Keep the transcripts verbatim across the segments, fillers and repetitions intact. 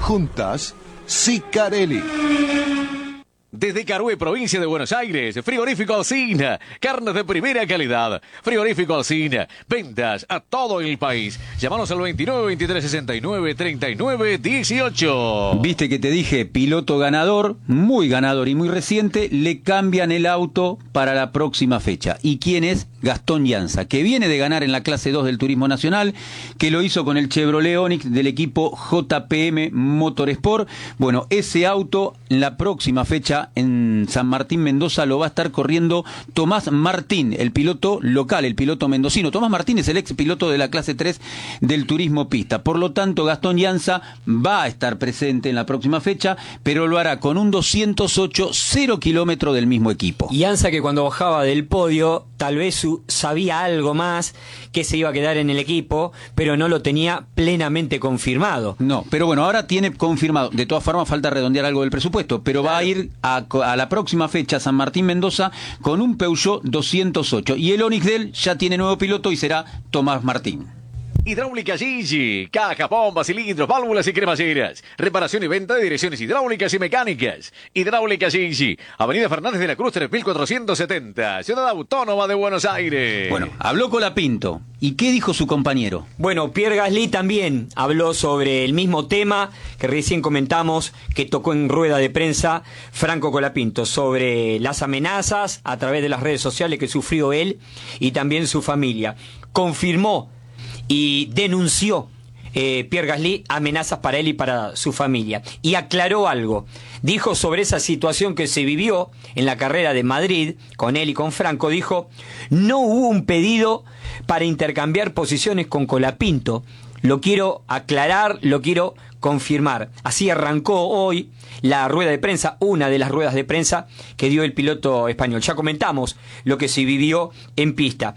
Juntas, Sicarelli. Desde Carué, provincia de Buenos Aires, Frigorífico Alsina, carnes de primera calidad. Frigorífico Alsina, ventas a todo el país. Llámanos al veintinueve, veintitrés, sesenta y nueve, treinta y nueve, dieciocho. Viste que te dije, piloto ganador, muy ganador y muy reciente, le cambian el auto para la próxima fecha. ¿Y quién es? Gastón Llanza, que viene de ganar en la clase dos del Turismo Nacional, que lo hizo con el Chevrolet Onix del equipo J P M Motorsport. Bueno, ese auto, en la próxima fecha en San Martín, Mendoza, lo va a estar corriendo Tomás Martín, el piloto local, el piloto mendocino. Tomás Martín es el ex piloto de la clase tres del Turismo Pista. Por lo tanto, Gastón Llanza va a estar presente en la próxima fecha, pero lo hará con un doscientos ocho, cero kilómetros del mismo equipo. Llanza, que cuando bajaba del podio, tal vez su, sabía algo más, que se iba a quedar en el equipo, pero no lo tenía plenamente confirmado. No, pero bueno, ahora tiene confirmado. De todas formas, falta redondear algo del presupuesto, pero va a ir a, a la próxima fecha San Martín, Mendoza, con un Peugeot doscientos ocho. Y el Onix de él ya tiene nuevo piloto y será Tomás Martín. Hidráulica Gigi, caja, bombas, cilindros, válvulas y cremalleras. Reparación y venta de direcciones hidráulicas y mecánicas. Hidráulica Gigi, Avenida Fernández de la Cruz tres mil cuatrocientos setenta, Ciudad Autónoma de Buenos Aires. Bueno, habló Colapinto. ¿Y qué dijo su compañero? Bueno, Pierre Gasly también habló sobre el mismo tema que recién comentamos, que tocó en rueda de prensa Franco Colapinto, sobre las amenazas a través de las redes sociales que sufrió él y también su familia. Confirmó y denunció eh, Pierre Gasly amenazas para él y para su familia. Y aclaró algo. Dijo sobre esa situación que se vivió en la carrera de Madrid, con él y con Franco, dijo: no hubo un pedido para intercambiar posiciones con Colapinto. Lo quiero aclarar, lo quiero confirmar. Así arrancó hoy la rueda de prensa, una de las ruedas de prensa que dio el piloto español. Ya comentamos lo que se vivió en pista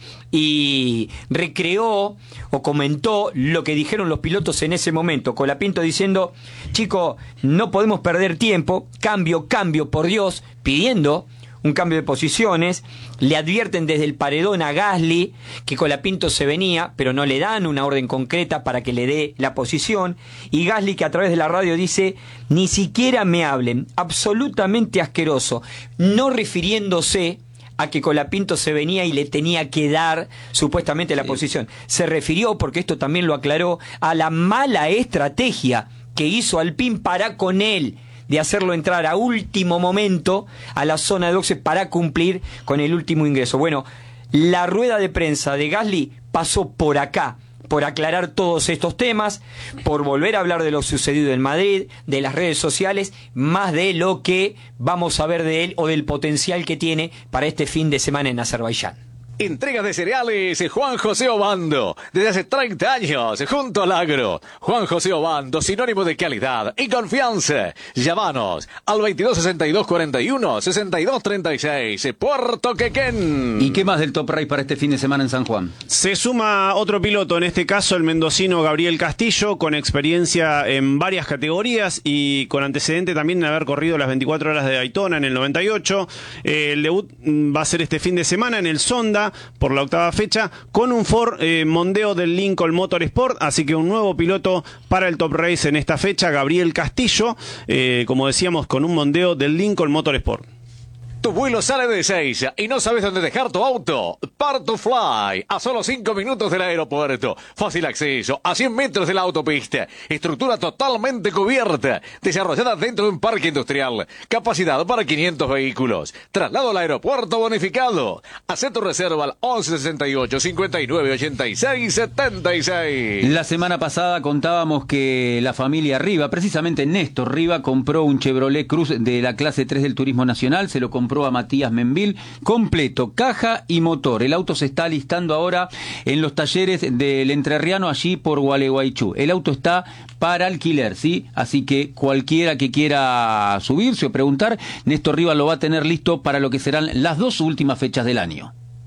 y recreó o comentó lo que dijeron los pilotos en ese momento. Colapinto diciendo: chico, no podemos perder tiempo, cambio, cambio, por Dios, pidiendo un cambio de posiciones. Le advierten desde el paredón a Gasly que Colapinto se venía, pero no le dan una orden concreta para que le dé la posición. Y Gasly, que a través de la radio dice: ni siquiera me hablen, absolutamente asqueroso, no refiriéndose a que Colapinto se venía y le tenía que dar supuestamente la sí. posición. Se refirió, porque esto también lo aclaró, a la mala estrategia que hizo Alpine para con él, de hacerlo entrar a último momento a la zona de boxes para cumplir con el último ingreso. Bueno, la rueda de prensa de Gasly pasó por acá, por aclarar todos estos temas, por volver a hablar de lo sucedido en Madrid, de las redes sociales, más de lo que vamos a ver de él o del potencial que tiene para este fin de semana en Azerbaiyán. Entregas de cereales Juan José Obando, desde hace treinta años, junto al agro. Juan José Obando, sinónimo de calidad y confianza. Llámanos al veintidós sesenta y dos cuarenta y uno, sesenta y dos treinta y seis, Puerto Quequén. ¿Y qué más del Top Race para este fin de semana en San Juan? Se suma otro piloto, en este caso el mendocino Gabriel Castillo, con experiencia en varias categorías y con antecedente también de haber corrido las veinticuatro horas de Daytona en el noventa y ocho. Eh, el debut va a ser este fin de semana en el Sonda, por la octava fecha, con un Ford eh, Mondeo del Lincoln Motorsport, así que un nuevo piloto para el Top Race en esta fecha, Gabriel Castillo, eh, como decíamos, con un Mondeo del Lincoln Motorsport. Tu vuelo sale de Ezeiza y no sabes dónde dejar tu auto. Part2Fly, a solo cinco minutos del aeropuerto. Fácil acceso, a cien metros de la autopista. Estructura totalmente cubierta, desarrollada dentro de un parque industrial. Capacidad para quinientos vehículos. Traslado al aeropuerto bonificado. Haz tu reserva al once sesenta y ocho, cincuenta y nueve, ochenta y seis, setenta y seis. La semana pasada contábamos que la familia Riva, precisamente Néstor Riva, compró un Chevrolet Cruz de la clase tres del Turismo Nacional. Se lo compró a Matías Menville, completo, caja y motor. El auto se está alistando ahora en los talleres del Entrerriano, allí por Gualeguaychú. El auto está para alquiler, ¿sí? Así que cualquiera que quiera subirse o preguntar, Néstor Rivas lo va a tener listo para lo que serán las dos últimas fechas del año.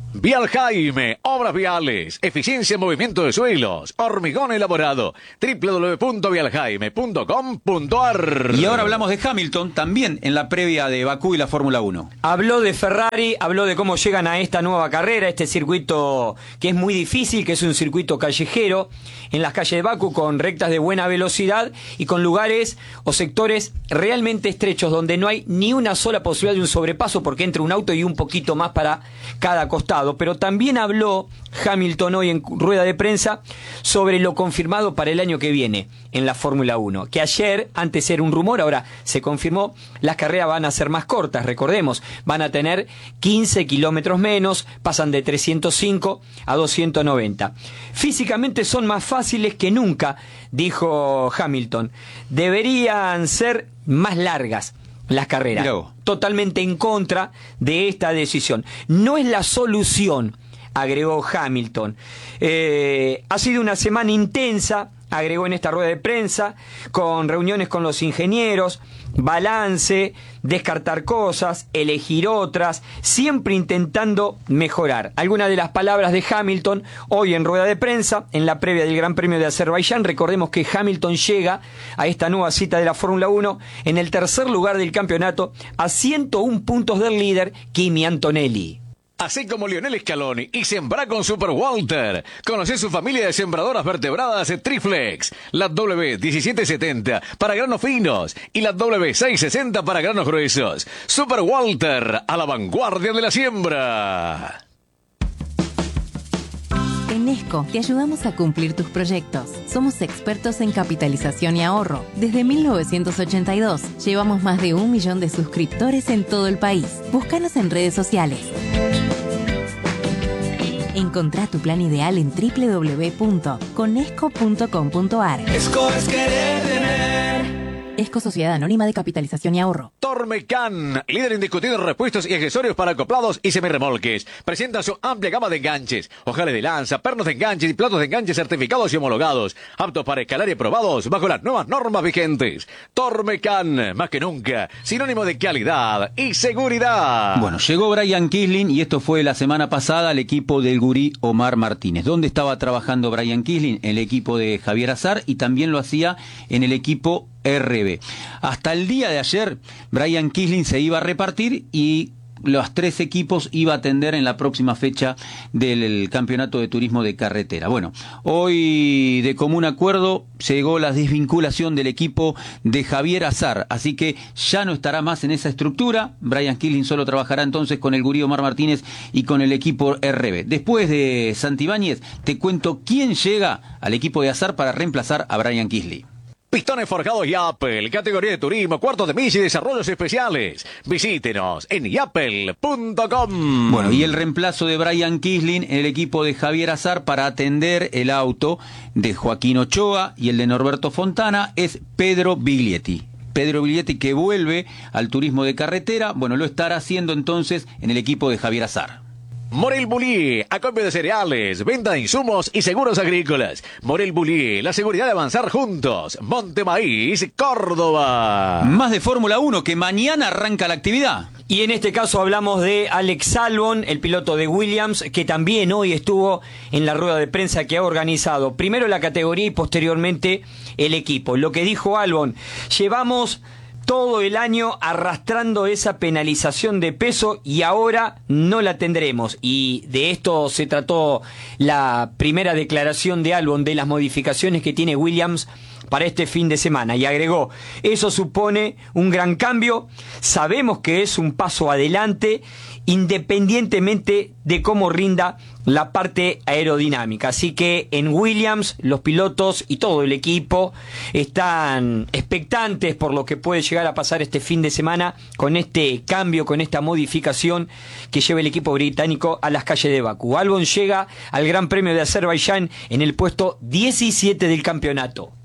Vial Jaime, obras viales, eficiencia en movimiento de suelos, hormigón elaborado, doble u doble u doble u punto vial jaime punto com punto a r. Y ahora hablamos de Hamilton, también en la previa de Bakú y la Fórmula uno. Habló de Ferrari, habló de cómo llegan a esta nueva carrera, este circuito que es muy difícil, que es un circuito callejero, en las calles de Bakú con rectas de buena velocidad y con lugares o sectores realmente estrechos donde no hay ni una sola posibilidad de un sobrepaso porque entra un auto y un poquito más para cada costado. Pero también habló Hamilton hoy en rueda de prensa sobre lo confirmado para el año que viene en la Fórmula uno, que ayer, antes era un rumor, ahora se confirmó, las carreras van a ser más cortas, recordemos, van a tener quince kilómetros menos, pasan de trescientos cinco a doscientos noventa. Físicamente son más fáciles que nunca, dijo Hamilton, deberían ser más largas las carreras. Totalmente en contra de esta decisión. No es la solución, agregó Hamilton. Eh, ha sido una semana intensa, agregó en esta rueda de prensa, con reuniones con los ingenieros, balance, descartar cosas, elegir otras, siempre intentando mejorar. Algunas de las palabras de Hamilton hoy en rueda de prensa, en la previa del Gran Premio de Azerbaiyán. Recordemos que Hamilton llega a esta nueva cita de la Fórmula uno en el tercer lugar del campeonato, a ciento uno puntos del líder Kimi Antonelli. Así como Lionel Scaloni y sembra con Super Walter. Conoce su familia de sembradoras vertebradas Triflex. La W diecisiete setenta para granos finos y la W seiscientos sesenta para granos gruesos. Super Walter, a la vanguardia de la siembra. En Nesco te ayudamos a cumplir tus proyectos. Somos expertos en capitalización y ahorro. Desde mil novecientos ochenta y dos llevamos más de un millón de suscriptores en todo el país. Búscanos en redes sociales. Encontrá tu plan ideal en doble u doble u doble u punto conesco punto com punto a r. Esco es querer tener. Esco Sociedad Anónima de Capitalización y Ahorro. Tormecan, líder indiscutido en repuestos y accesorios para acoplados y semirremolques. Presenta su amplia gama de enganches, ojales de lanza, pernos de enganches y platos de enganches certificados y homologados, aptos para escalar y aprobados bajo las nuevas normas vigentes. Tormecan, más que nunca, sinónimo de calidad y seguridad. Bueno, llegó Brian Kisling y esto fue la semana pasada al equipo del gurí Omar Martínez. ¿Dónde estaba trabajando Brian Kisling? En el equipo de Javier Azar y también lo hacía en el equipo R B. Hasta el día de ayer, Brian Kisling se iba a repartir y los tres equipos iba a atender en la próxima fecha del Campeonato de Turismo de Carretera. Bueno, hoy de común acuerdo llegó la desvinculación del equipo de Javier Azar, así que ya no estará más en esa estructura. Brian Kisling solo trabajará entonces con el gurí Omar Martínez y con el equipo R B. Después de Santibáñez, te cuento quién llega al equipo de Azar para reemplazar a Brian Kisling. Pistones forjados Yapel, categoría de turismo, cuartos de milla y desarrollos especiales. Visítenos en yapel punto com. Bueno, y el reemplazo de Brian Kisling en el equipo de Javier Azar para atender el auto de Joaquín Ochoa y el de Norberto Fontana es Pedro Biglietti. Pedro Biglietti, que vuelve al turismo de carretera, bueno, lo estará haciendo entonces en el equipo de Javier Azar. Morel Bullier, acopio de cereales, venta de insumos y seguros agrícolas. Morel Bullier, la seguridad de avanzar juntos. Montemaíz, Córdoba. Más de Fórmula uno, que mañana arranca la actividad. Y en este caso hablamos de Alex Albon, el piloto de Williams, que también hoy estuvo en la rueda de prensa que ha organizado primero la categoría y posteriormente el equipo. Lo que dijo Albon: llevamos todo el año arrastrando esa penalización de peso y ahora no la tendremos. Y de esto se trató la primera declaración de Albon, de las modificaciones que tiene Williams para este fin de semana. Y agregó: eso supone un gran cambio, sabemos que es un paso adelante, independientemente de cómo rinda la parte aerodinámica. Así que en Williams los pilotos y todo el equipo están expectantes por lo que puede llegar a pasar este fin de semana con este cambio, con esta modificación que lleva el equipo británico a las calles de Bakú. Albon llega al Gran Premio de Azerbaiyán en el puesto diecisiete del campeonato.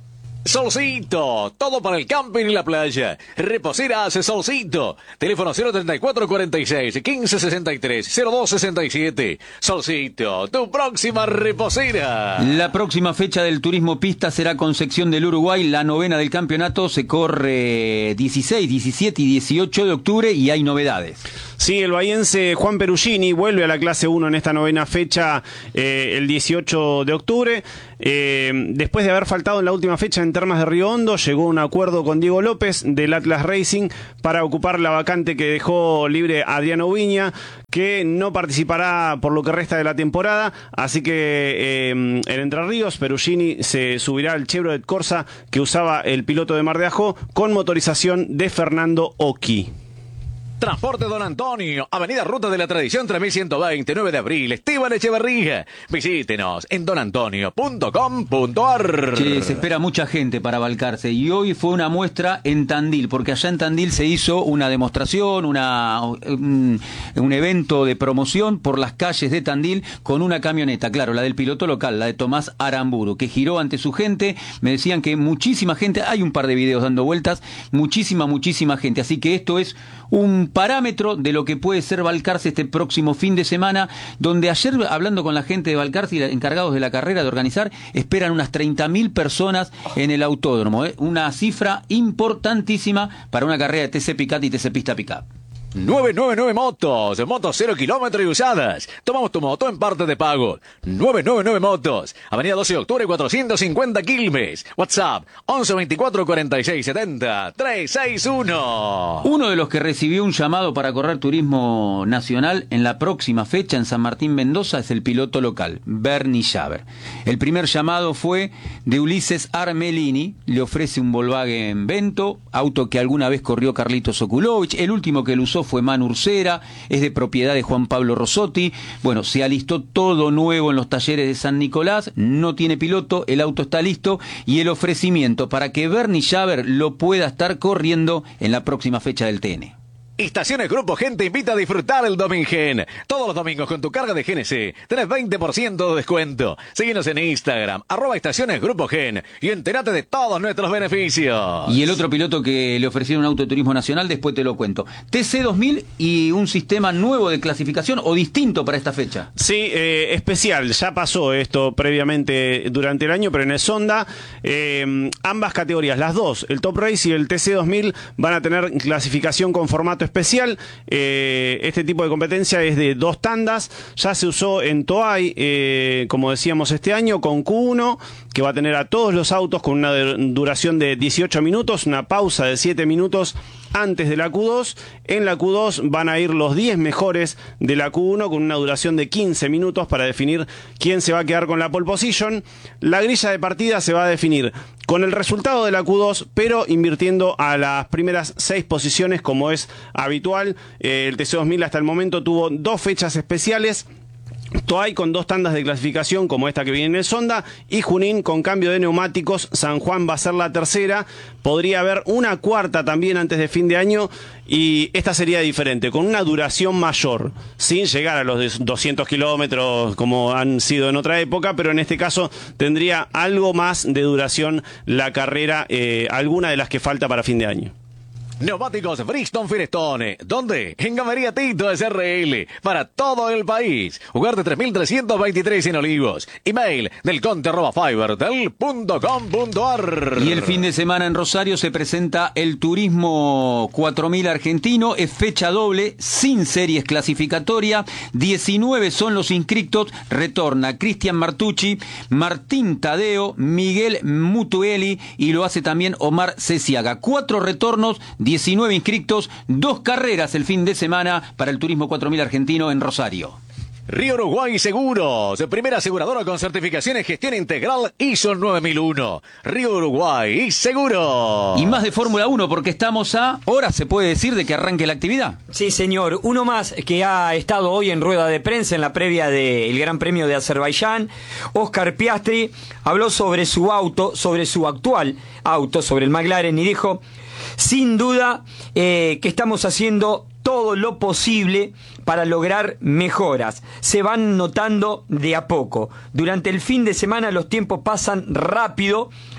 Solcito, todo para el camping y la playa. Reposeras Solcito. Teléfono cero treinta y cuatro cuarenta y seis, quince sesenta y tres, cero dos sesenta y siete. Solcito, tu próxima reposera. La próxima fecha del turismo pista será Concepción del Uruguay. La novena del campeonato se corre dieciséis, diecisiete y dieciocho de octubre y hay novedades. Sí, el bahiense Juan Perugini vuelve a la clase uno en esta novena fecha eh, el dieciocho de octubre. Eh, después de haber faltado en la última fecha en Termas de Río Hondo, llegó a un acuerdo con Diego López del Atlas Racing para ocupar la vacante que dejó libre Adriano Viña, que no participará por lo que resta de la temporada. Así que eh, en Entre Ríos, Perugini se subirá al Chevrolet Corsa que usaba el piloto de Mar de Ajó con motorización de Fernando Occhi. Transporte Don Antonio, Avenida Ruta de la Tradición tres mil ciento veinte, nueve de abril, Esteban Echeverría. Visítenos en don antonio punto com punto a r. Che, se espera mucha gente para Balcarce y hoy fue una muestra en Tandil, porque allá en Tandil se hizo una demostración, una, un, un evento de promoción por las calles de Tandil con una camioneta, claro, la del piloto local, la de Tomás Aramburu, que giró ante su gente. Me decían que muchísima gente, hay un par de videos dando vueltas, muchísima, muchísima gente, así que esto es un parámetro de lo que puede ser Balcarce este próximo fin de semana, donde ayer, hablando con la gente de Balcarce y encargados de la carrera de organizar, esperan unas treinta mil personas en el autódromo, ¿eh? Una cifra importantísima para una carrera de T C Picat y T C Pista Pickup. nueve nueve nueve Motos, motos cero kilómetros y usadas. Tomamos tu moto en parte de pago. nueve nueve nueve Motos, Avenida doce de octubre cuatrocientos cincuenta Quilmes. WhatsApp once veinticuatro cuarenta y seis setenta trescientos sesenta y uno. Uno de los que recibió un llamado para correr turismo nacional en la próxima fecha en San Martín Mendoza es el piloto local, Bernie Schaber. El primer llamado fue de Ulises Armelini, le ofrece un Volkswagen Vento, auto que alguna vez corrió Carlitos Okulovich, el último que lo usó fue Manu Ursera, es de propiedad de Juan Pablo Rossotti. Bueno, se alistó todo nuevo en los talleres de San Nicolás, no tiene piloto, el auto está listo y el ofrecimiento para que Bernie Schaber lo pueda estar corriendo en la próxima fecha del T N. Estaciones Grupo Gen te invita a disfrutar el Domingen. Todos los domingos con tu carga de G N C tenés veinte por ciento de descuento. Síguenos en Instagram, arroba Estaciones Grupo Gen y entérate de todos nuestros beneficios. Y el otro piloto que le ofrecieron un auto de turismo nacional, después te lo cuento. T C dos mil y un sistema nuevo de clasificación o distinto para esta fecha. Sí, eh, especial. Ya pasó esto previamente durante el año, pero en el Sonda, eh, ambas categorías, las dos, el Top Race y el T C dos mil, van a tener clasificación con formato especial. Eh, este tipo de competencia es de dos tandas. Ya se usó en Toay, eh, como decíamos este año, con Q uno, que va a tener a todos los autos con una duración de dieciocho minutos, una pausa de siete minutos antes de la Q dos. En la Q dos van a ir los diez mejores de la Q uno con una duración de quince minutos para definir quién se va a quedar con la pole position. La grilla de partida se va a definir con el resultado de la Q dos, pero invirtiendo a las primeras seis posiciones como es habitual. Eh, el T C dos mil hasta el momento tuvo dos fechas especiales. Toay con dos tandas de clasificación como esta que viene en el Sonda y Junín con cambio de neumáticos. San Juan va a ser la tercera, podría haber una cuarta también antes de fin de año y esta sería diferente, con una duración mayor, sin llegar a los doscientos kilómetros como han sido en otra época, pero en este caso tendría algo más de duración la carrera, eh, alguna de las que falta para fin de año. Neumáticos Bridgestone Firestone. ¿Dónde? En Galería Tito S R L. Para todo el país. Ugarte tres mil trescientos veintitrés en Olivos. Email del conte arroba fibertel punto com punto a r. Y el fin de semana en Rosario se presenta el Turismo cuatro mil argentino. Es fecha doble, sin series clasificatoria. diecinueve son los inscritos. Retorna Cristian Martucci, Martín Tadeo, Miguel Mutueli y lo hace también Omar Ceciaga. Cuatro retornos, diecinueve inscritos, dos carreras el fin de semana para el Turismo cuatro mil argentino en Rosario. Río Uruguay Seguros, primera aseguradora con certificación en gestión integral I S O nueve mil uno. Río Uruguay Seguros. Y más de Fórmula uno porque estamos a horas, se puede decir, de que arranque la actividad. Sí, señor. Uno más que ha estado hoy en rueda de prensa en la previa del Gran Premio de Azerbaiyán. Oscar Piastri habló sobre su auto, sobre su actual auto, sobre el McLaren y dijo: sin duda eh, que estamos haciendo todo lo posible para lograr mejoras. Se van notando de a poco. Durante el fin de semana los tiempos pasan rápido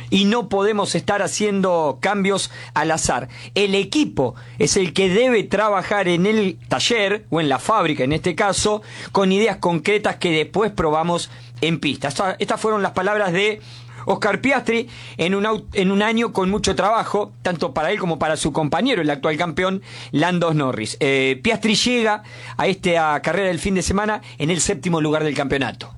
y no podemos estar haciendo cambios al azar. El equipo es el que debe trabajar en el taller o en la fábrica, en este caso, con ideas concretas que después probamos en pista. Estas, estas fueron las palabras de Oscar Piastri en un, en un año con mucho trabajo, tanto para él como para su compañero, el actual campeón, Lando Norris. Eh, Piastri llega a esta carrera del fin de semana en el séptimo lugar del campeonato.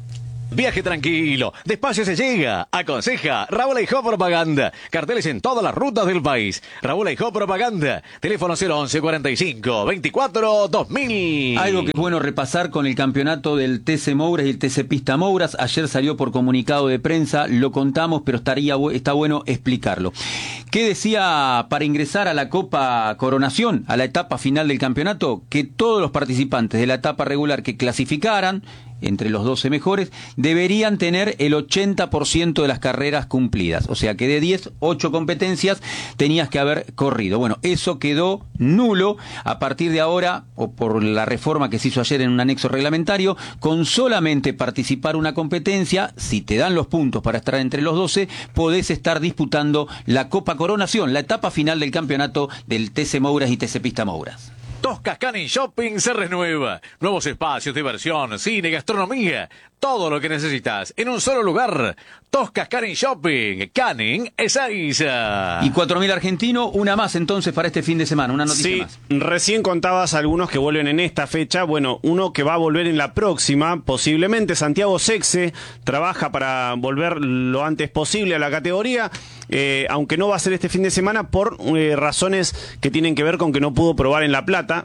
Viaje tranquilo, despacio se llega. Aconseja Raúl Aijó Propaganda. Carteles en todas las rutas del país. Raúl Aijó Propaganda. Teléfono cero once cuarenta y cinco veinticuatro dos mil. Algo que es bueno repasar con el campeonato del T C Mouras y el T C Pista Mouras. Ayer salió por comunicado de prensa, lo contamos, pero estaría está bueno explicarlo. ¿Qué decía para ingresar a la Copa Coronación, a la etapa final del campeonato? Que todos los participantes de la etapa regular que clasificaran entre los doce mejores, deberían tener el ochenta por ciento de las carreras cumplidas. O sea que de diez, ocho competencias tenías que haber corrido. Bueno, eso quedó nulo a partir de ahora, o por la reforma que se hizo ayer en un anexo reglamentario, con solamente participar una competencia, si te dan los puntos para estar entre los doce, podés estar disputando la Copa Coronación, la etapa final del campeonato del T C Mouras y T C Pista Mouras. Toscas Canning Shopping se renueva. Nuevos espacios, diversión, cine, gastronomía. Todo lo que necesitas en un solo lugar. Toscas Canning Shopping. Canning Ezeiza. Y cuatro mil argentinos, una más entonces para este fin de semana, una noticia sí, más. Recién contabas algunos que vuelven en esta fecha. Bueno, uno que va a volver en la próxima, posiblemente Santiago Sexe, trabaja para volver lo antes posible a la categoría. Eh, aunque no va a ser este fin de semana por eh, razones que tienen que ver con que no pudo probar en La Plata.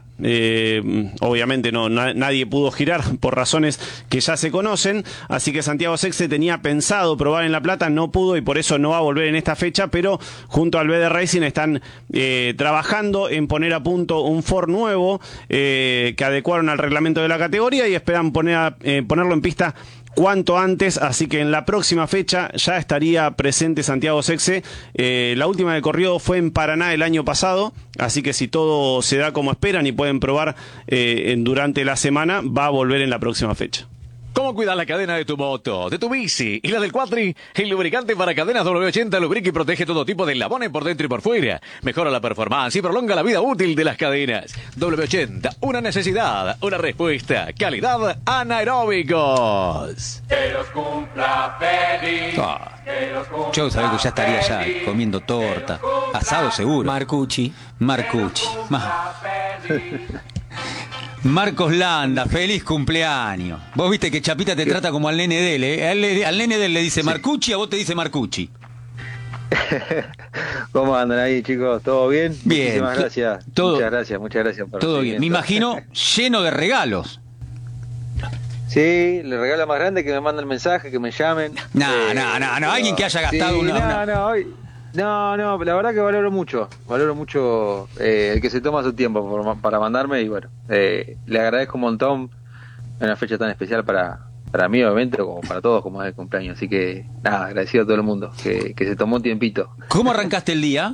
Eh, obviamente no, na, nadie pudo girar por razones que ya se conocen, así que Santiago Sexe tenía pensado probar en La Plata, no pudo y por eso no va a volver en esta fecha, pero junto al B D Racing están eh, trabajando en poner a punto un Ford nuevo eh, que adecuaron al reglamento de la categoría y esperan poner a, eh, ponerlo en pista cuanto antes, así que en la próxima fecha ya estaría presente Santiago Sexe. Eh, la última que corrió fue en Paraná el año pasado, así que si todo se da como esperan y pueden probar eh, durante la semana, va a volver en la próxima fecha. ¿Cómo cuidar la cadena de tu moto, de tu bici y la del cuatri? El lubricante para cadenas doble ochenta lubrica y protege todo tipo de eslabones por dentro y por fuera. Mejora la performance y prolonga la vida útil de las cadenas. doble ochenta, una necesidad, una respuesta. Calidad anaeróbicos. Que los cumpla feliz. Ah, Que los cumpla yo sabía que ya estaría ya feliz. comiendo torta, asado seguro. Marcucci. Marcucci. Ma- Marcos Landa, feliz cumpleaños. Vos viste que Chapita te trata como al nene de él, ¿eh? Al, al nene de él le dice Marcucci, a vos te dice Marcucci. ¿Cómo andan ahí, chicos? ¿Todo bien? Bien. Muchísimas gracias. Todo- muchas gracias, muchas gracias por el Todo bien. Me seguimiento. imagino lleno de regalos. Sí, le regalo más grande que me manden el mensaje, que me llamen. No, Eh, no, no, no, pero- alguien que haya gastado sí, una- no, una- No, hoy- no, no, la verdad que valoro mucho, valoro mucho eh, el que se toma su tiempo por- para mandarme y bueno, eh, le agradezco un montón en una fecha tan especial para, para mí obviamente, como para todos, como es el cumpleaños, así que nada, agradecido a todo el mundo que, que se tomó un tiempito. ¿Cómo arrancaste el día?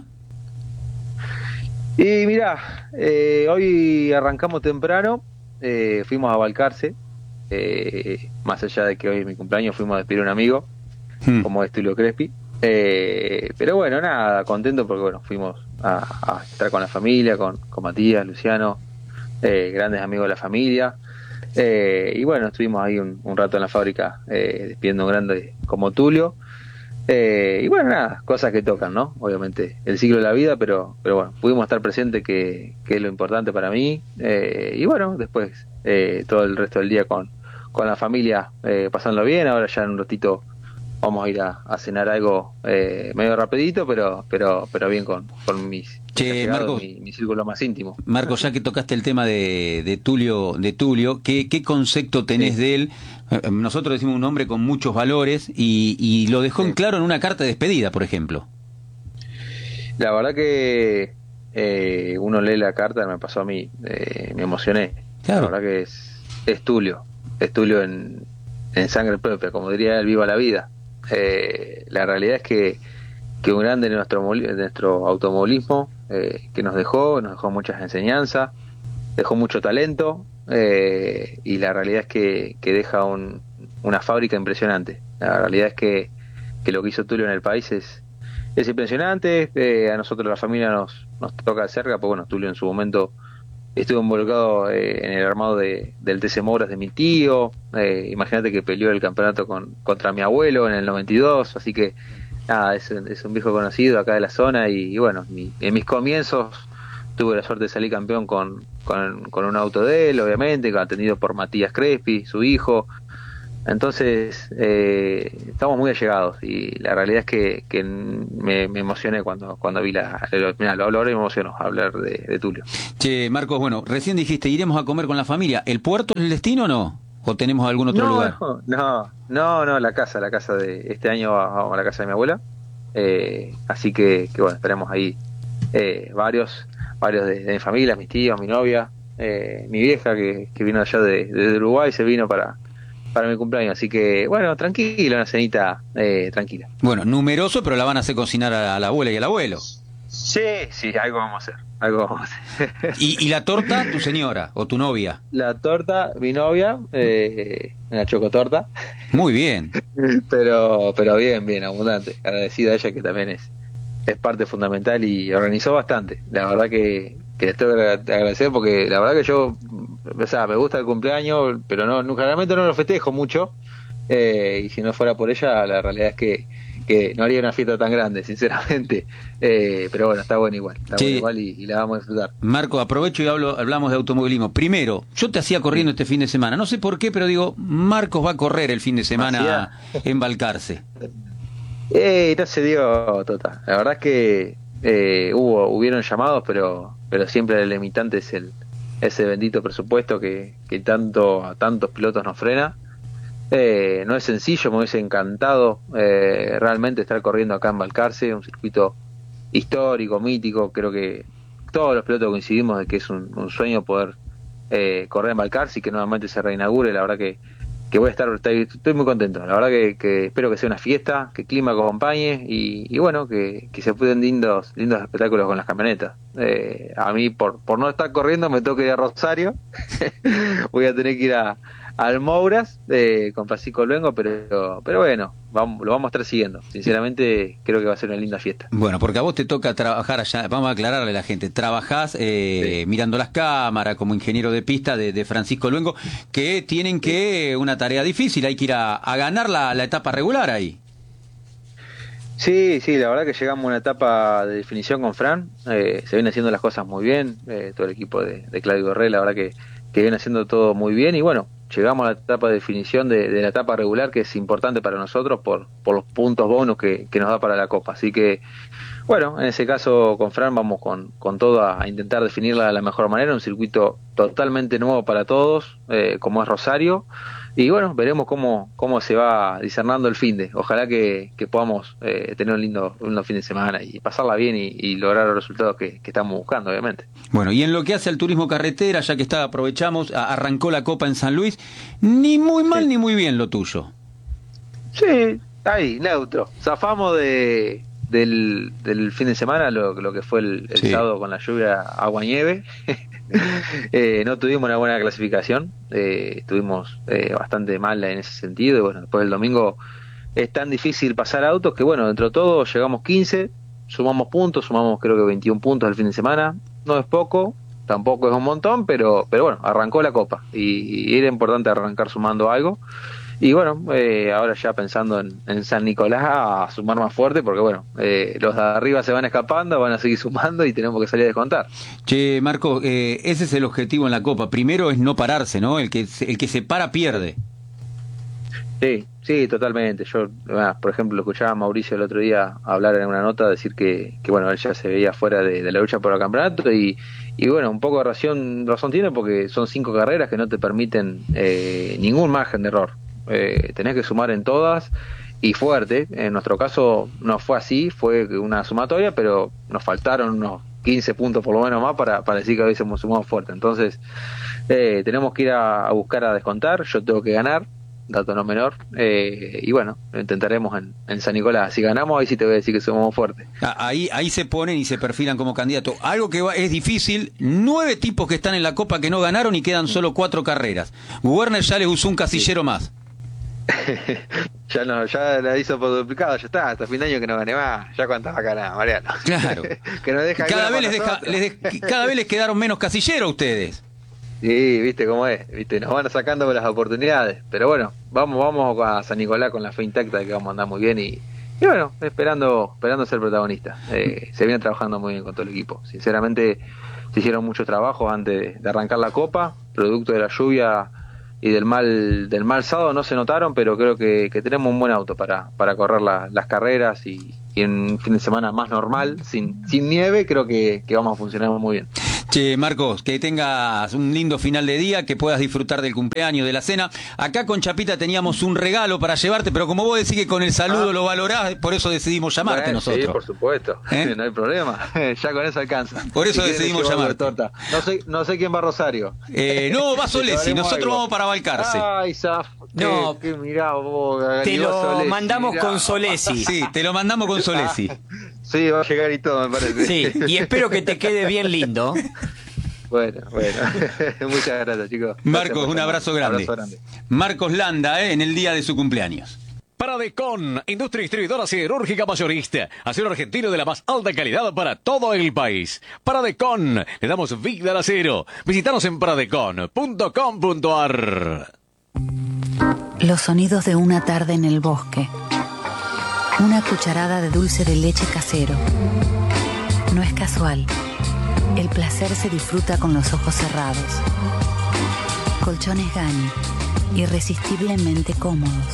Y mirá, eh, hoy arrancamos temprano, eh, fuimos a Balcarce, eh, más allá de que hoy es mi cumpleaños, fuimos a despedir a un amigo, Hmm. como es Tulio Crespi. Eh, pero bueno, nada, contento porque bueno, fuimos a, a estar con la familia, con, con Matías, Luciano, eh, grandes amigos de la familia. Eh, y bueno, estuvimos ahí un, un rato en la fábrica eh, despidiendo a un grande como Tulio. Eh, y bueno, nada, cosas que tocan, ¿no? Obviamente, el ciclo de la vida, pero pero bueno, pudimos estar presentes, que, que es lo importante para mí. Eh, y bueno, después eh, todo el resto del día con, con la familia, eh, pasando bien. Ahora ya en un ratito vamos a ir a, a cenar algo eh, medio rapidito, pero pero pero bien con, con mis, Che, mis allegados, Marcos. mi, mi círculo más íntimo. Marcos, ya que tocaste el tema de, de Tulio, de Tulio, ¿qué, qué concepto tenés Sí. de él? Eh, Nosotros decimos un hombre con muchos valores y, y lo dejó en Sí. claro en una carta de despedida, por ejemplo. La verdad que eh, uno lee la carta, me pasó a mí, eh, me emocioné. Claro. La verdad que es, es Tulio, es Tulio en, en sangre propia, como diría él, viva la vida. Eh, la realidad es que, que un grande de nuestro, moli- de nuestro automovilismo, eh, que nos dejó, nos dejó muchas enseñanzas, dejó mucho talento, eh, y la realidad es que, que deja un, una fábrica impresionante. La realidad es que, que lo que hizo Tulio en el país es, es impresionante. Eh, a nosotros la familia nos, nos toca de cerca, porque bueno, Tulio en su momento estuvo involucrado eh, en el armado de, del T C Moras de mi tío. Eh, imagínate que peleó el campeonato con, contra mi abuelo en el noventa y dos, así que nada, es, es un viejo conocido acá de la zona y, y bueno, mi, en mis comienzos tuve la suerte de salir campeón con, con, con un auto de él, obviamente, atendido por Matías Crespi, su hijo. Entonces, eh, estamos muy allegados y la realidad es que, que me, me emocioné cuando cuando vi la... Mira, lo hablo ahora y me emocionó hablar de, de Tulio. Che, Marcos, bueno, recién dijiste, iremos a comer con la familia. ¿El puerto es el destino o no? ¿O tenemos algún otro no, lugar? No, no, no, no, la casa, la casa de... Este año vamos a la casa de mi abuela. Eh, así que, que, bueno, esperemos ahí eh, varios... varios de, de mi familia, mis tíos, mi novia, eh, mi vieja que, que vino allá de, de Uruguay, se vino para, para mi cumpleaños, así que bueno, tranquilo, una cenita eh, tranquila. Bueno, numeroso, pero la van a hacer cocinar a, a la abuela y al abuelo. Sí, sí, algo vamos a hacer, algo vamos a hacer. ¿Y, y la torta, tu señora o tu novia? La torta, mi novia, eh, una chocotorta. Muy bien. pero pero bien, bien, abundante, agradecido a ella que también es es parte fundamental y organizó bastante. La verdad que, que les tengo que agradecer porque la verdad que yo, o sea, me gusta el cumpleaños, pero no, no generalmente no lo festejo mucho, eh, y si no fuera por ella, la realidad es que, que no haría una fiesta tan grande, sinceramente. Eh, pero bueno, está bueno igual, está Sí. bueno igual y, y la vamos a disfrutar. Marco, aprovecho y hablo, hablamos de automovilismo. Primero, yo te hacía corriendo este fin de semana. No sé por qué, pero digo, Marcos va a correr el fin de semana en Balcarce. Eh, no se dio, Tota. La verdad es que eh, hubo hubieron llamados, pero pero siempre el limitante es el ese bendito presupuesto que, que tanto a tantos pilotos nos frena. Eh, no es sencillo, me hubiese encantado eh, realmente estar corriendo acá en Balcarce, un circuito histórico, mítico. Creo que todos los pilotos coincidimos de que es un, un sueño poder eh, correr en Balcarce y que nuevamente se reinaugure. La verdad que que voy a estar, estoy, estoy muy contento, la verdad que, que espero que sea una fiesta, que el clima acompañe y, y bueno, que, que se pueden lindos lindos espectáculos con las camionetas. Eh, a mí, por por no estar corriendo, me toca ir a Rosario, voy a tener que ir a al Mouras eh, con Francisco Luengo, pero pero bueno, vamos, lo vamos a estar siguiendo. Sinceramente, creo que va a ser una linda fiesta. Bueno, porque a vos te toca trabajar allá, vamos a aclararle a la gente, trabajás eh, sí. mirando las cámaras como ingeniero de pista de, de Francisco Luengo, que tienen que, una tarea difícil, hay que ir a, a ganar la, la etapa regular ahí. Sí, sí, la verdad que llegamos a una etapa de definición con Fran, eh, se vienen haciendo las cosas muy bien, eh, todo el equipo de, de Claudio Borrell, la verdad que, que viene haciendo todo muy bien y bueno, llegamos a la etapa de definición de, de la etapa regular, que es importante para nosotros por, por los puntos bonus que, que nos da para la Copa. Así que, bueno, en ese caso con Fran vamos con, con todo a intentar definirla de la mejor manera, un circuito totalmente nuevo para todos, eh, como es Rosario. Y bueno, veremos cómo cómo se va discernando el finde. Ojalá que, que podamos eh, tener un lindo, un lindo fin de semana y pasarla bien y, y lograr los resultados que, que estamos buscando, obviamente. Bueno, y en lo que hace al turismo carretera, ya que está, aprovechamos, a, arrancó la Copa en San Luis, ni muy mal sí. ni muy bien lo tuyo. Sí, ahí, neutro. Zafamos de del, del fin de semana, lo, lo que fue el, el sí. sábado con la lluvia, agua-nieve. eh, no tuvimos una buena clasificación, eh, estuvimos eh, bastante mal en ese sentido y bueno, después del domingo es tan difícil pasar autos que bueno, dentro de todo llegamos quince, sumamos puntos, sumamos creo que veintiún puntos el fin de semana, no es poco, tampoco es un montón, pero pero bueno, arrancó la Copa y, y era importante arrancar sumando algo. Y bueno, eh, ahora ya pensando en, en San Nicolás a sumar más fuerte, porque bueno, eh, los de arriba se van escapando, van a seguir sumando y tenemos que salir a descontar. Che, Marco, eh, ese es el objetivo en la Copa. Primero es no pararse, ¿no? El que el que se para pierde. Sí, sí, totalmente. Yo, bueno, por ejemplo, lo escuchaba a Mauricio el otro día hablar en una nota, decir que, que bueno, él ya se veía fuera de, de la lucha por el campeonato y, y bueno, un poco de razón, razón tiene porque son cinco carreras que no te permiten eh, ningún margen de error. Eh, tenés que sumar en todas y fuerte. En nuestro caso no fue así, fue una sumatoria, pero nos faltaron unos quince puntos por lo menos más para, para decir que hubiésemos sumado fuerte. Entonces eh, tenemos que ir a, a buscar a descontar, yo tengo que ganar, dato no menor, eh, y bueno, lo intentaremos en, en San Nicolás. Si ganamos, ahí sí te voy a decir que somos fuertes. Ahí, ahí se ponen y se perfilan como candidato. Algo que va, es difícil, nueve tipos que están en la Copa que no ganaron y quedan solo cuatro carreras. Werner ya les usó un casillero más. ya no, ya la hizo por duplicado, ya está, hasta fin de año que no gane más, ya cuántas va a ganar, Mariano. Claro. Que nos deja Cada alguna vez, les para deja, nosotros. les de- cada vez les quedaron menos casilleros a ustedes. Sí, viste cómo es, viste, nos van sacando las oportunidades, pero bueno, vamos, vamos a San Nicolás con la fe intacta de que vamos a andar muy bien y, y bueno, esperando, esperando ser protagonista. Eh, se viene trabajando muy bien con todo el equipo, sinceramente se hicieron muchos trabajos antes de, de arrancar la copa, producto de la lluvia y del mal del mal sábado no se notaron, pero creo que, que tenemos un buen auto para, para correr la- las carreras y, y en un fin de semana más normal, sin, sin nieve, creo que, que vamos a funcionar muy bien. Che, Marcos, que tengas un lindo final de día, que puedas disfrutar del cumpleaños, de la cena. Acá con Chapita teníamos un regalo para llevarte, pero como vos decís que con el saludo Ah. lo valorás, por eso decidimos llamarte Bueno, nosotros. Sí, por supuesto, ¿Eh? no hay problema, ya con eso alcanza. Por eso quieren, decidimos llevo algo de llamarte. torta. No sé, no sé quién va a Rosario. Eh, no, va Te Solesi, llevaremos nosotros algo. vamos para Balcarce. Ay, Zaf, No. que, que mirá vos, Te y vos lo Solesi, mandamos mirá. con Solesi. Sí, te lo mandamos con Solesi. Sí, va a llegar y todo, me parece. Sí, y espero que te quede bien lindo. Bueno, bueno. Muchas gracias, chicos. Gracias Marcos, por un llamar. abrazo grande. Abrazo grande. Marcos Landa, eh, en el día de su cumpleaños. Paradecon, industria distribuidora siderúrgica mayorista. Acero argentino de la más alta calidad para todo el país. Paradecon, le damos vida al acero. Visítanos en paradecon punto com punto ar. Los sonidos de una tarde en el bosque. Una cucharada de dulce de leche casero. No es casual. El placer se disfruta con los ojos cerrados. Colchones Gani. Irresistiblemente cómodos.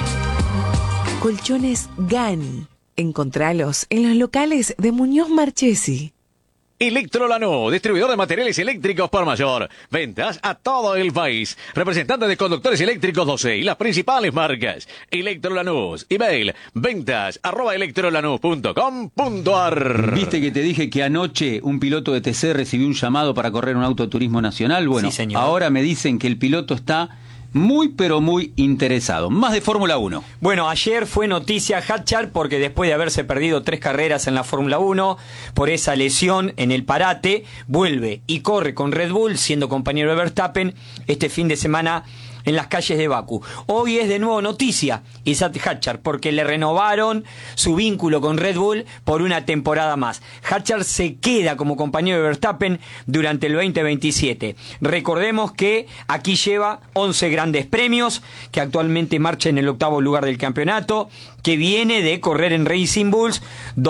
Colchones Gani. Encontralos en los locales de Muñoz Marchesi. Electrolanú, distribuidor de materiales eléctricos por mayor. Ventas a todo el país. Representante de conductores eléctricos doce y las principales marcas. Electrolanús. Email ventas arroba electrolanús punto com punto ar. ¿Viste que te dije que anoche un piloto de T C recibió un llamado para correr un auto de turismo nacional? Bueno, Sí, señor. ahora me dicen que el piloto está muy pero muy interesado. Más de Fórmula uno. Bueno, ayer fue noticia Hadjar porque después de haberse perdido tres carreras en la Fórmula uno por esa lesión en el parate, vuelve y corre con Red Bull siendo compañero de Verstappen este fin de semana en las calles de Bakú. Hoy es de nuevo noticia Isaac Hadjar porque le renovaron su vínculo con Red Bull por una temporada más. Hadjar se queda como compañero de Verstappen durante el veinte veintisiete. Recordemos que aquí lleva once grandes premios, que actualmente marcha en el octavo lugar del campeonato, que viene de correr en Racing Bulls,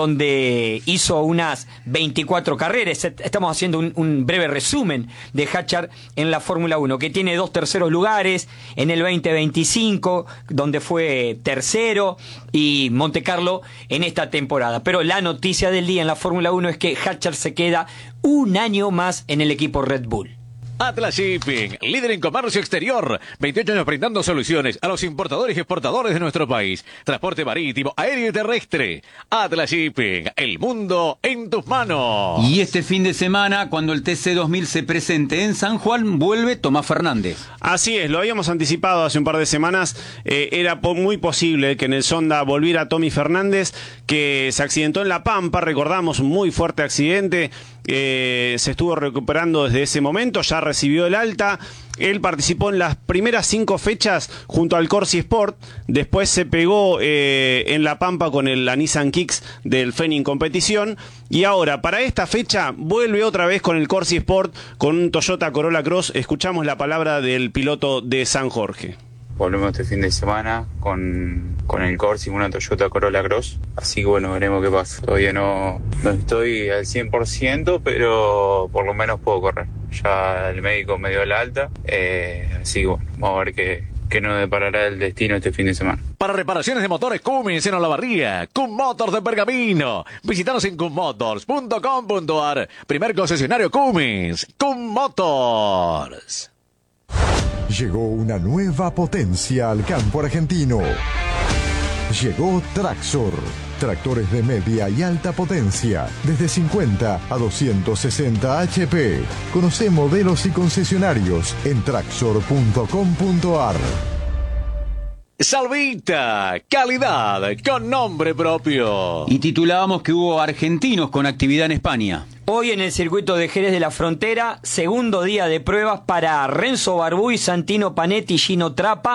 donde hizo unas veinticuatro carreras. Estamos haciendo un, un breve resumen de Hadjar en la Fórmula uno, que tiene dos terceros lugares en el veinte veinticinco, donde fue tercero, y Monte Carlo en esta temporada. Pero la noticia del día en la Fórmula uno es que Hadjar se queda un año más en el equipo Red Bull. Atlas Shipping, líder en comercio exterior. veintiocho años brindando soluciones a los importadores y exportadores de nuestro país. Transporte marítimo, aéreo y terrestre. Atlas Shipping, el mundo en tus manos. Y este fin de semana, cuando el T C dos mil se presente en San Juan, vuelve Tomás Fernández. Así es, lo habíamos anticipado hace un par de semanas. Eh, era po- muy posible que en el Sonda volviera Tommy Fernández, que se accidentó en La Pampa, recordamos, un muy fuerte accidente. Eh, se estuvo recuperando desde ese momento, ya recibió el alta. Él participó en las primeras cinco fechas junto al Corsi Sport. Después se pegó eh, en La Pampa con el, la Nissan Kicks del Fenning Competición. Y ahora, para esta fecha, vuelve otra vez con el Corsi Sport, con un Toyota Corolla Cross. Escuchamos la palabra del piloto de San Jorge. Volvemos este fin de semana con, con el Corsi y una Toyota Corolla Cross. Así que bueno, veremos qué pasa. Todavía no, no estoy al cien por ciento, pero por lo menos puedo correr. Ya el médico me dio la alta. Eh, así que bueno, vamos a ver qué, qué nos deparará el destino este fin de semana. Para reparaciones de motores Cummins en Olavarría, Cum Motors de Pergamino. Visítanos en cum motors punto com punto ar. Primer concesionario Cummins, Cum Motors. Llegó una nueva potencia al campo argentino. Llegó Traxor. Tractores de media y alta potencia, desde cincuenta a doscientos sesenta H P. Conoce modelos y concesionarios en traxor punto com punto ar. Salvita, calidad con nombre propio. Y titulábamos que hubo argentinos con actividad en España. Hoy en el circuito de Jerez de la Frontera, segundo día de pruebas para Renzo Barbuy, Santino Panetti y Gino Trappa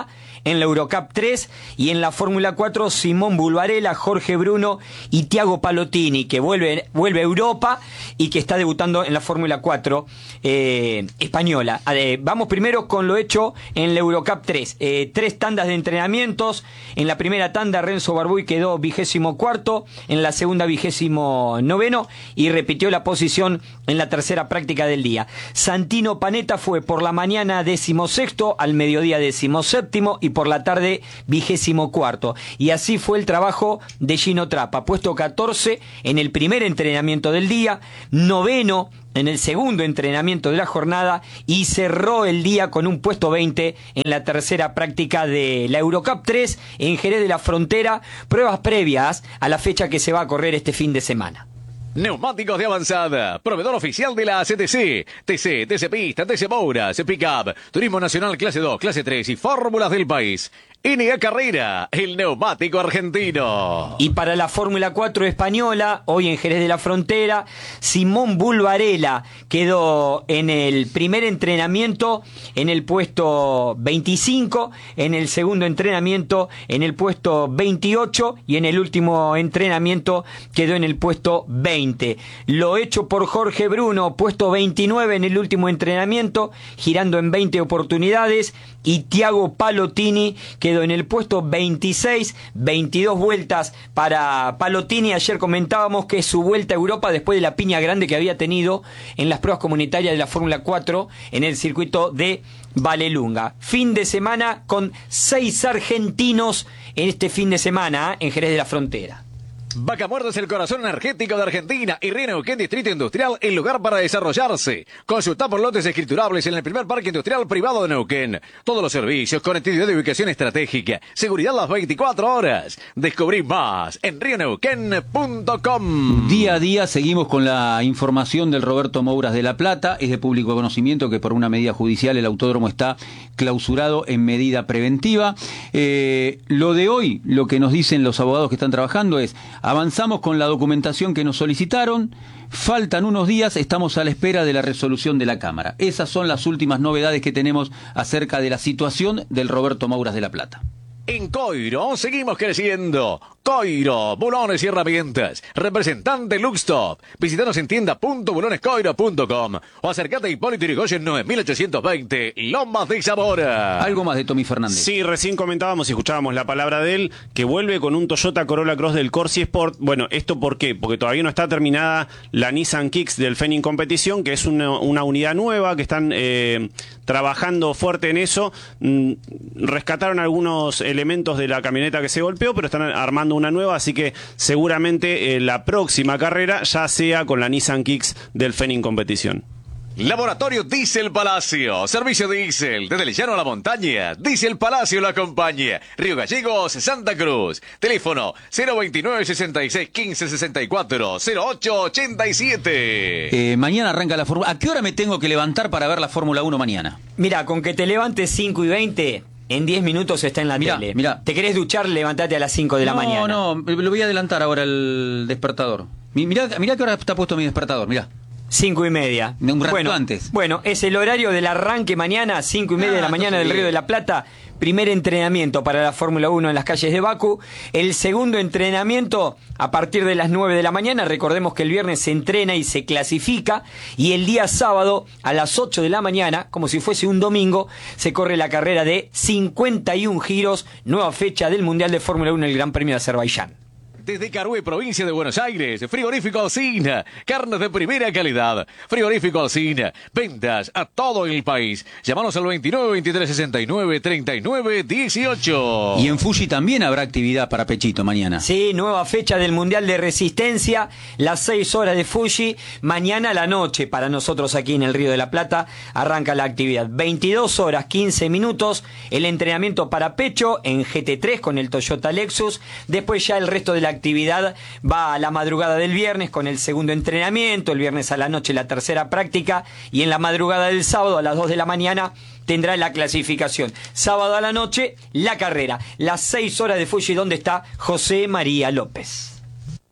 en la Eurocup tres, y en la Fórmula cuatro Simón Bulbarella, Jorge Bruno y Tiago Palotini, que vuelve, vuelve a Europa y que está debutando en la Fórmula cuatro eh, española. Eh, vamos primero con lo hecho en la Eurocup tres. Eh, tres tandas de entrenamientos. En la primera tanda Renzo Barbuy quedó vigésimo cuarto, en la segunda vigésimo noveno y repitió la posición en la tercera práctica del día. Santino Panetta fue por la mañana decimosexto, al mediodía decimoséptimo y por la tarde vigésimo cuarto. Y así fue el trabajo de Gino Trappa, puesto catorce en el primer entrenamiento del día, noveno en el segundo entrenamiento de la jornada y cerró el día con un puesto veinte en la tercera práctica de la Eurocup tres en Jerez de la Frontera, pruebas previas a la fecha que se va a correr este fin de semana. Neumáticos de avanzada, proveedor oficial de la C T C, T C, T C Pista, T C Mouras, Pickup, Turismo Nacional Clase dos, Clase tres y Fórmulas del país. N A Carrera, el neumático argentino. Y para la Fórmula cuatro española, hoy en Jerez de la Frontera, Simón Bulbarella quedó en el primer entrenamiento en el puesto veinticinco, en el segundo entrenamiento en el puesto veintiocho y en el último entrenamiento quedó en el puesto veinte. Lo hecho por Jorge Bruno, puesto veintinueve en el último entrenamiento, girando en veinte oportunidades, y Tiago Palotini quedó en el puesto veintiséis, veintidós vueltas para Palotini. Ayer comentábamos que es su vuelta a Europa después de la piña grande que había tenido en las pruebas comunitarias de la Fórmula cuatro en el circuito de Vallelunga. Fin de semana con seis argentinos en este fin de semana en Jerez de la Frontera. Vaca Muerta es el corazón energético de Argentina y Río Neuquén Distrito Industrial, el lugar para desarrollarse. Consulta por lotes escriturables en el primer parque industrial privado de Neuquén. Todos los servicios, conectividad de ubicación estratégica, seguridad las veinticuatro horas. Descubrí más en río neuquén punto com. Día a día seguimos con la información del Roberto Mouras de La Plata. Es de público conocimiento que por una medida judicial el autódromo está clausurado en medida preventiva. Eh, lo de hoy, lo que nos dicen los abogados que están trabajando es: avanzamos con la documentación que nos solicitaron, faltan unos días, estamos a la espera de la resolución de la Cámara. Esas son las últimas novedades que tenemos acerca de la situación del Roberto Mouras de La Plata. En Coiro seguimos creciendo. Coiro, bulones y herramientas. Representante Luxtop. Visítanos en tienda punto bulones coiro punto com o acercate a Hipólito Yrigoyen nueve mil ochocientos veinte, Lomas de Zamora. Algo más de Tommy Fernández. Sí, recién comentábamos y escuchábamos la palabra de él, que vuelve con un Toyota Corolla Cross del Corsi Sport. Bueno, ¿esto por qué? Porque todavía no está terminada la Nissan Kicks del Fenning Competición, que es una, una unidad nueva, que están eh, trabajando fuerte en eso. Mm, rescataron algunos elementos de la camioneta que se golpeó, pero están armando una nueva, así que seguramente eh, la próxima carrera ya sea con la Nissan Kicks del Fenning Competición. Laboratorio Diesel Palacio, servicio diésel, desde el llano a la montaña, Diesel Palacio lo acompaña, Río Gallegos, Santa Cruz, teléfono cero veintinueve, sesenta y seis, quince, sesenta y cuatro, cero ocho ochenta y siete. Eh, mañana arranca la Fórmula. ¿A qué hora me tengo que levantar para ver la Fórmula uno mañana? Mira, con que te levantes cinco y veinte, en diez minutos está en la mirá, tele. Mirá. ¿Te querés duchar? Levantate a las cinco de la no, mañana. No, no, lo voy a adelantar ahora el despertador. Mirá, mirá que ahora está puesto mi despertador, mirá. Cinco y media. Un rato bueno, antes. Bueno, es el horario del arranque mañana, cinco y media ah, de la mañana del Río de la Plata. Primer entrenamiento para la Fórmula uno en las calles de Bakú. El segundo entrenamiento a partir de las nueve de la mañana. Recordemos que el viernes se entrena y se clasifica. Y el día sábado a las ocho de la mañana, como si fuese un domingo, se corre la carrera de cincuenta y un giros. Nueva fecha del Mundial de Fórmula uno en el Gran Premio de Azerbaiyán. Desde Carué, provincia de Buenos Aires, Frigorífico Alsina, carnes de primera calidad. Frigorífico Alsina, ventas a todo el país. Llámanos al veintinueve, veintitrés, sesenta y nueve, treinta y nueve, dieciocho. Y en Fuji también habrá actividad para Pechito mañana. Sí, nueva fecha del Mundial de Resistencia, las seis horas de Fuji. Mañana a la noche, para nosotros aquí en el Río de la Plata, arranca la actividad. veintidós horas, quince minutos, el entrenamiento para pecho en G T tres con el Toyota Lexus. Después ya el resto de la actividad va a la madrugada del viernes con el segundo entrenamiento, el viernes a la noche la tercera práctica y en la madrugada del sábado a las dos de la mañana tendrá la clasificación. Sábado a la noche la carrera, las seis horas de Fuji donde está José María López.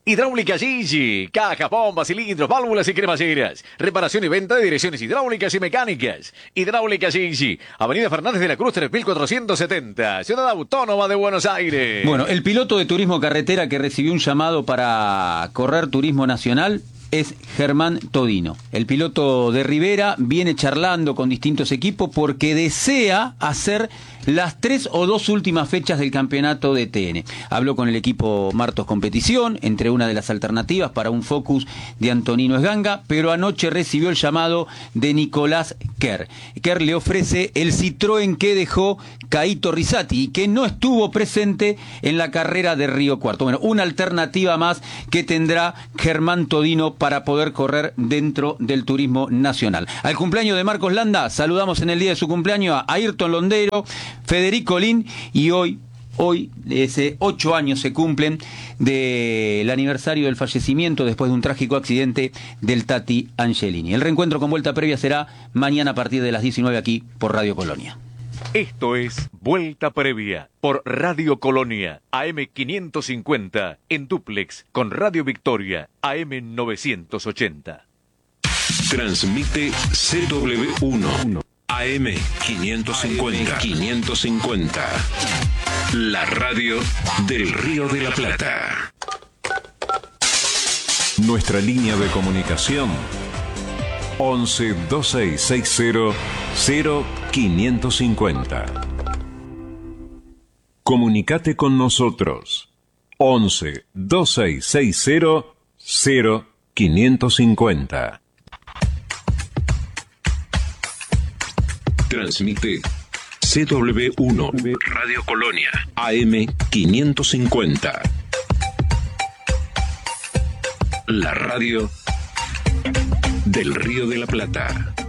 Hidráulica Gigi, cajas, bombas, cilindros, válvulas y cremalleras. Reparación y venta de direcciones hidráulicas y mecánicas. Hidráulica Gigi, Avenida Fernández de la Cruz tres mil cuatrocientos setenta, Ciudad Autónoma de Buenos Aires. Bueno, el piloto de turismo carretera que recibió un llamado para correr turismo nacional es Germán Todino. El piloto de Rivera viene charlando con distintos equipos porque desea hacer las tres o dos últimas fechas del campeonato de T N. Habló con el equipo Martos Competición, entre una de las alternativas para un Focus de Antonino Esganga, pero anoche recibió el llamado de Nicolás Kerr. Kerr le ofrece el Citroën que dejó Caito Rizzati y que no estuvo presente en la carrera de Río Cuarto. Bueno, una alternativa más que tendrá Germán Todino para poder correr dentro del turismo nacional. Al cumpleaños de Marcos Landa, saludamos en el día de su cumpleaños a Ayrton Londero, Federico Lin, y hoy, hoy, ese ocho años se cumplen del aniversario del fallecimiento después de un trágico accidente del Tati Angelini. El reencuentro con Vuelta Previa será mañana a partir de las diecinueve aquí por Radio Colonia. Esto es Vuelta Previa por Radio Colonia, A M quinientos cincuenta, en dúplex con Radio Victoria, A M novecientos ochenta. Transmite C W uno, A M quinientos cincuenta, quinientos cincuenta, la radio del Río de la Plata. Nuestra línea de comunicación once dos seis seis cero cero quinientos cincuenta. Comunicate con nosotros once dos seis seis cero cero quinientos cincuenta. Transmite C W uno Radio Colonia A M quinientos cincuenta. La radio del Río de la Plata.